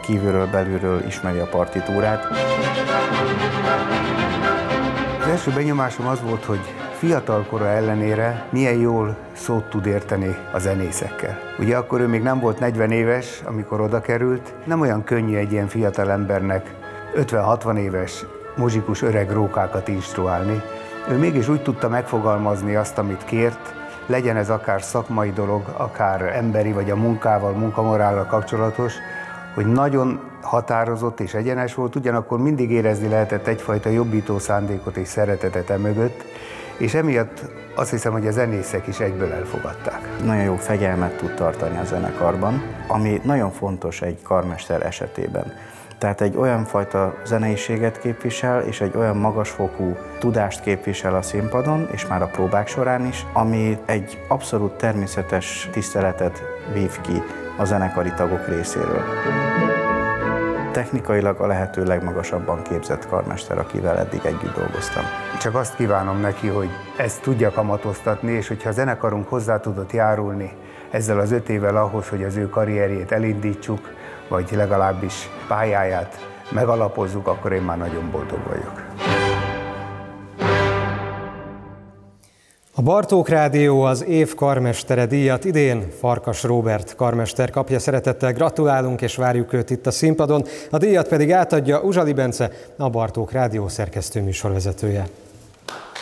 kívülről, belülről ismeri a partitúrát. Az első benyomásom az volt, hogy fiatalkora ellenére milyen jól szót tud érteni a zenészekkel. Ugye akkor ő még nem volt 40 éves, amikor oda került. Nem olyan könnyű egy ilyen fiatal embernek 50-60 éves muzsikus öreg rókákat instruálni. Ő mégis úgy tudta megfogalmazni azt, amit kért, legyen ez akár szakmai dolog, akár emberi vagy a munkával, munkamorállal kapcsolatos, hogy nagyon határozott és egyenes volt, ugyanakkor mindig érezni lehetett egyfajta jobbító szándékot és szeretetet emögött, és emiatt azt hiszem, hogy a zenészek is egyből elfogadták. Nagyon jó fegyelmet tud tartani a zenekarban, ami nagyon fontos egy karmester esetében. Tehát egy olyan fajta zeneiséget képvisel, és egy olyan magasfokú tudást képvisel a színpadon, és már a próbák során is, ami egy abszolút természetes tiszteletet vív ki a zenekari tagok részéről. Technikailag a lehető legmagasabban képzett karmester, akivel eddig együtt dolgoztam. Csak azt kívánom neki, hogy ezt tudja kamatoztatni, és hogyha a zenekarunk hozzá tudott járulni ezzel az 5 évvel ahhoz, hogy az ő karrierjét elindítsuk, vagy legalábbis pályáját megalapozzuk, akkor én már nagyon boldog vagyok. A Bartók Rádió az év karmestere díjat idén Farkas Róbert karmester kapja. Szeretettel gratulálunk és várjuk őt itt a színpadon. A díjat pedig átadja Uzsali Bence, a Bartók Rádió szerkesztő műsorvezetője.